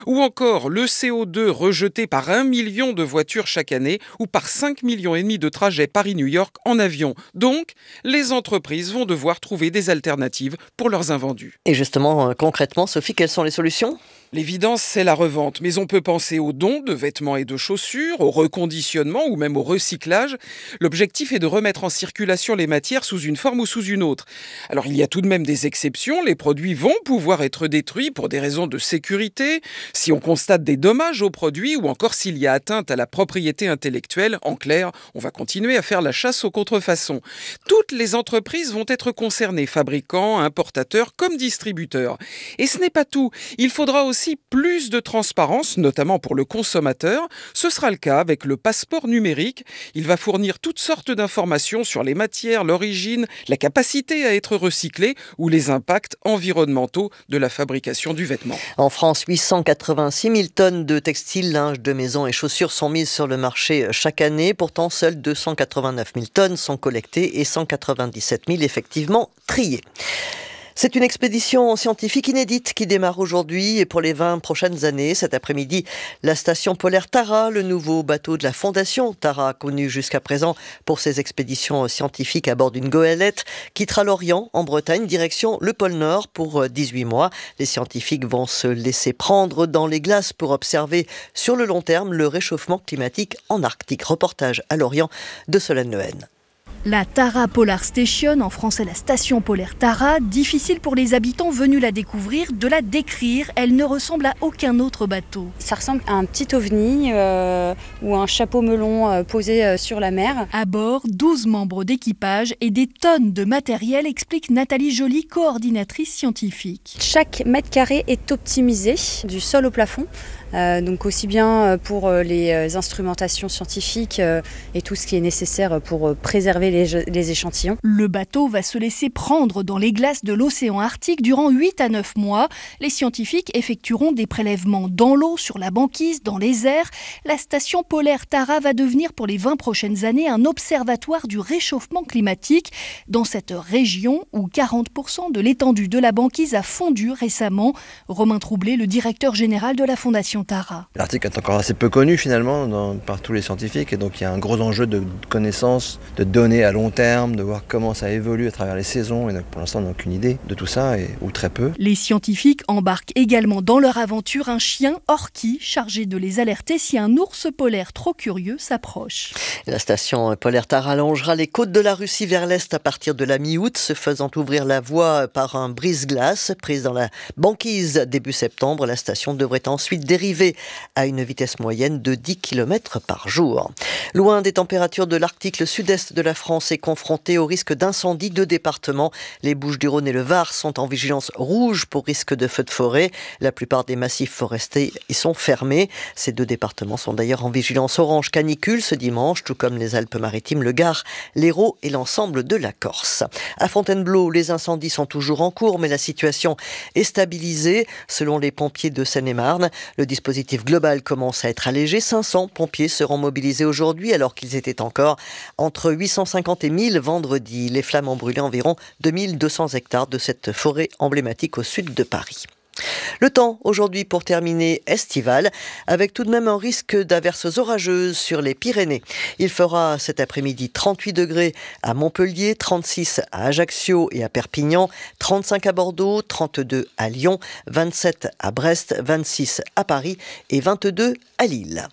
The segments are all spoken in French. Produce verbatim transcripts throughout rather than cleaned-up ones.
Ou encore le C O deux rejeté par un million de voitures chaque année ou par cinq millions et demi de trajets Paris-New York en avion. Donc, les entreprises vont devoir trouver des alternatives pour leurs invendus. Et justement, euh, concrètement, Sophie, quelles sont les solutions ? L'évidence, c'est la revente, mais on peut penser aux dons de vêtements et de chaussures, au reconditionnement ou même au recyclage. L'objectif est de remettre en circulation les matières sous une forme ou sous une autre. Alors il y a tout de même des exceptions, les produits vont pouvoir être détruits pour des raisons de sécurité, si on constate des dommages aux produits ou encore s'il y a atteinte à la propriété intellectuelle. En clair, on va continuer à faire la chasse aux contrefaçons. Toutes les entreprises vont être concernées, fabricants, importateurs comme distributeurs. Et ce n'est pas tout, il faudra aussi plus de transparence, notamment pour le consommateur. Ce sera le cas avec le passeport numérique. Il va fournir toutes sortes d'informations sur les matières, l'origine, la capacité à être recyclé ou les impacts environnementaux de la fabrication du vêtement. En France, huit cent quatre-vingt-six mille tonnes de textiles, linge de maison et chaussures sont mises sur le marché chaque année. Pourtant, seules deux cent quatre-vingt-neuf mille tonnes sont collectées et cent quatre-vingt-dix-sept mille effectivement triées. C'est une expédition scientifique inédite qui démarre aujourd'hui et pour les vingt prochaines années. Cet après-midi, la station polaire Tara, le nouveau bateau de la fondation Tara, connu jusqu'à présent pour ses expéditions scientifiques à bord d'une goélette, quittera l'Orient, en Bretagne, direction le pôle Nord pour dix-huit mois. Les scientifiques vont se laisser prendre dans les glaces pour observer sur le long terme le réchauffement climatique en Arctique. Reportage à Lorient de Solène Lehen. La Tara Polar Station, en français la station polaire Tara, difficile pour les habitants venus la découvrir de la décrire. Elle ne ressemble à aucun autre bateau. Ça ressemble à un petit ovni euh, ou un chapeau melon euh, posé euh, sur la mer. À bord, douze membres d'équipage et des tonnes de matériel, explique Nathalie Joly, coordinatrice scientifique. Chaque mètre carré est optimisé du sol au plafond. Euh, donc aussi bien pour les instrumentations scientifiques euh, et tout ce qui est nécessaire pour préserver les, les échantillons. Le bateau va se laisser prendre dans les glaces de l'océan Arctique durant huit à neuf mois. Les scientifiques effectueront des prélèvements dans l'eau, sur la banquise, dans les airs. La station polaire Tara va devenir pour les vingt prochaines années un observatoire du réchauffement climatique dans cette région où quarante pour cent de l'étendue de la banquise a fondu récemment. Romain Troublé, le directeur général de la Fondation Tara. L'Arctique est encore assez peu connu finalement dans, par tous les scientifiques et donc il y a un gros enjeu de connaissances, de données à long terme, de voir comment ça évolue à travers les saisons et donc pour l'instant on n'a aucune idée de tout ça et, ou très peu. Les scientifiques embarquent également dans leur aventure un chien Orki chargé de les alerter si un ours polaire trop curieux s'approche. La station polaire Tara longera les côtes de la Russie vers l'est à partir de la mi-août, se faisant ouvrir la voie par un brise-glace prise dans la banquise début septembre. La station devrait ensuite dériver à une vitesse moyenne de dix kilomètres par jour. Loin des températures de l'Arctique, le sud-est de la France est confronté au risque d'incendie. Deux départements, les Bouches-du-Rhône et le Var, sont en vigilance rouge pour risque de feux de forêt. La plupart des massifs forestiers y sont fermés. Ces deux départements sont d'ailleurs en vigilance orange canicule ce dimanche, tout comme les Alpes-Maritimes, le Gard, l'Hérault et l'ensemble de la Corse. À Fontainebleau, les incendies sont toujours en cours, mais la situation est stabilisée. Selon les pompiers de Seine-et-Marne, le dispositif global commence à être allégé. cinq cents pompiers seront mobilisés aujourd'hui alors qu'ils étaient encore entre huit cent cinquante et mille vendredi. Les flammes ont brûlé environ deux mille deux cents hectares de cette forêt emblématique au sud de Paris. Le temps aujourd'hui pour terminer estival, avec tout de même un risque d'averses orageuses sur les Pyrénées. Il fera cet après-midi trente-huit degrés à Montpellier, trente-six à Ajaccio et à Perpignan, trente-cinq à Bordeaux, trente-deux à Lyon, vingt-sept à Brest, vingt-six à Paris et vingt-deux à Lille.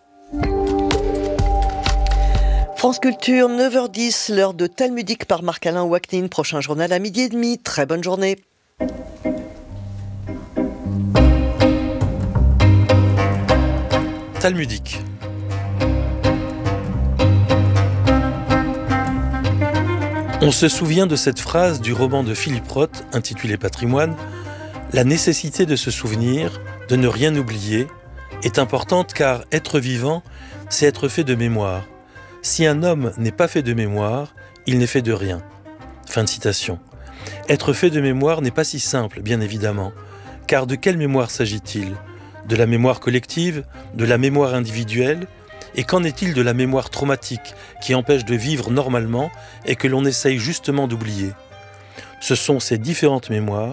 France Culture, neuf heures dix, l'heure de Talmudique par Marc-Alain Ouaknin. Prochain journal à midi et demi. Très bonne journée. Talmudique. On se souvient de cette phrase du roman de Philippe Roth, intitulé Patrimoine. La nécessité de se souvenir, de ne rien oublier, est importante car être vivant, c'est être fait de mémoire. Si un homme n'est pas fait de mémoire, il n'est fait de rien. Fin de citation. Être fait de mémoire n'est pas si simple, bien évidemment, car de quelle mémoire s'agit-il ? De la mémoire collective, de la mémoire individuelle, et qu'en est-il de la mémoire traumatique qui empêche de vivre normalement et que l'on essaye justement d'oublier ? Ce sont ces différentes mémoires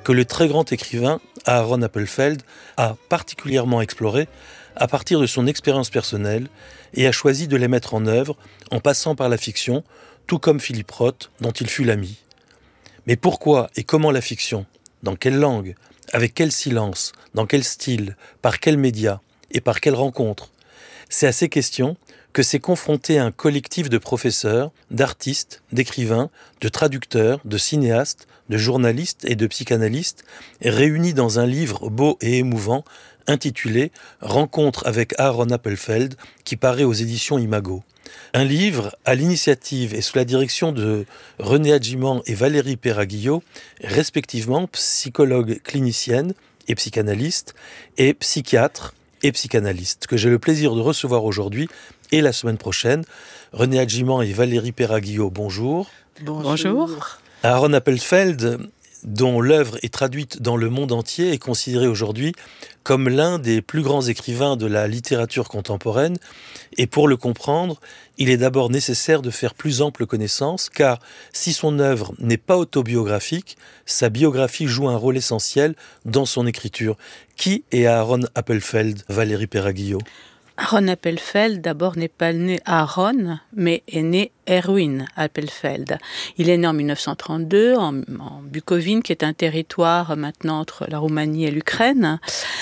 que le très grand écrivain Aaron Appelfeld a particulièrement exploré à partir de son expérience personnelle et a choisi de les mettre en œuvre en passant par la fiction, tout comme Philippe Roth, dont il fut l'ami. Mais pourquoi et comment la fiction ? Dans quelle langue ? Avec quel silence ? Dans quel style ? Par quels médias ? Et par quelle rencontre ? C'est à ces questions que s'est confronté un collectif de professeurs, d'artistes, d'écrivains, de traducteurs, de cinéastes, de journalistes et de psychanalystes, réunis dans un livre beau et émouvant intitulé « Rencontre avec Aaron Appelfeld » qui paraît aux éditions Imago. Un livre à l'initiative et sous la direction de René Adjimand et Valérie Perra-Guillot, respectivement psychologue clinicienne et psychanalyste, et psychiatre et psychanalyste, que j'ai le plaisir de recevoir aujourd'hui et la semaine prochaine. René Adjimand et Valérie Perra-Guillot, bonjour. Bonjour. Aaron Appelfeld, dont l'œuvre est traduite dans le monde entier, est considéré aujourd'hui comme l'un des plus grands écrivains de la littérature contemporaine. Et pour le comprendre, il est d'abord nécessaire de faire plus ample connaissance, car si son œuvre n'est pas autobiographique, sa biographie joue un rôle essentiel dans son écriture. Qui est Aaron Appelfeld, Valérie Perra-Guillot ? Aaron Appelfeld, d'abord, n'est pas né Aaron, mais est né Erwin Appelfeld. Il est né en dix-neuf cent trente-deux, en, en Bucovine, qui est un territoire maintenant entre la Roumanie et l'Ukraine.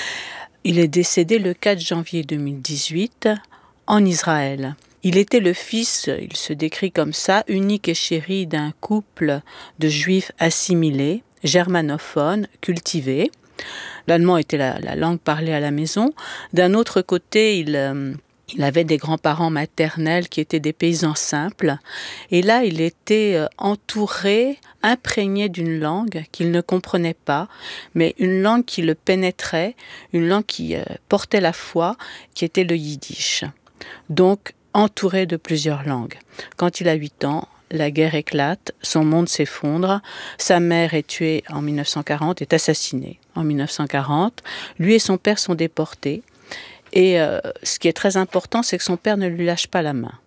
Il est décédé le quatre janvier deux mille dix-huit en Israël. Il était le fils, il se décrit comme ça, unique et chéri d'un couple de juifs assimilés, germanophones, cultivés. L'allemand était la, la langue parlée à la maison. D'un autre côté, il, euh, il avait des grands-parents maternels qui étaient des paysans simples. Et là, il était euh, entouré, imprégné d'une langue qu'il ne comprenait pas, mais une langue qui le pénétrait, une langue qui euh, portait la foi, qui était le yiddish. Donc, entouré de plusieurs langues. Quand il a huit ans, la guerre éclate, son monde s'effondre, sa mère est tuée en dix-neuf cent quarante, est assassinée en dix-neuf cent quarante, lui et son père sont déportés, et euh, ce qui est très important, c'est que son père ne lui lâche pas la main.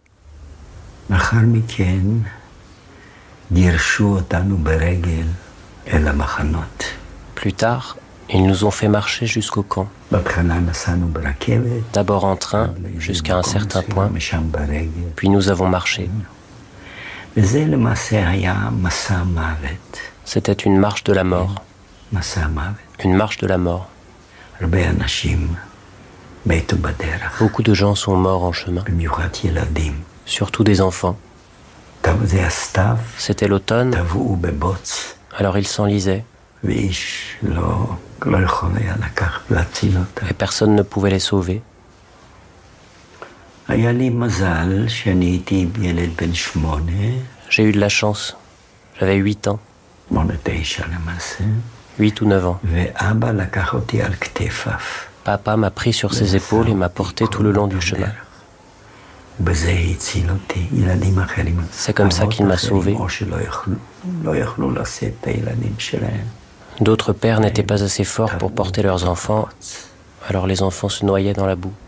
Plus tard, ils nous ont fait marcher jusqu'au camp. D'abord en train, jusqu'à un certain point, puis nous avons marché. C'était une marche de la mort. Une marche de la mort. Beaucoup de gens sont morts en chemin, surtout des enfants. C'était l'automne, alors ils s'enlisaient. Et personne ne pouvait les sauver. J'ai eu de la chance. J'avais huit ans. Huit ou neuf ans. Papa m'a pris sur ses épaules et m'a porté tout le long du chemin. C'est comme ça qu'il m'a sauvé. D'autres pères n'étaient pas assez forts pour porter leurs enfants, alors les enfants se noyaient dans la boue.